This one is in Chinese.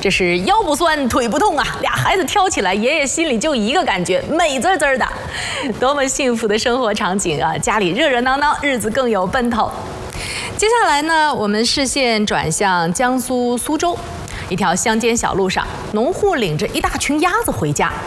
这是腰不酸腿不痛啊，俩孩子挑起来，爷爷心里就一个感觉，美滋滋的，多么幸福的生活场景啊！家里热热闹闹，日子更有奔头。接下来呢，我们视线转向江苏苏州，一条乡间小路上，农户领着一大群鸭子回家。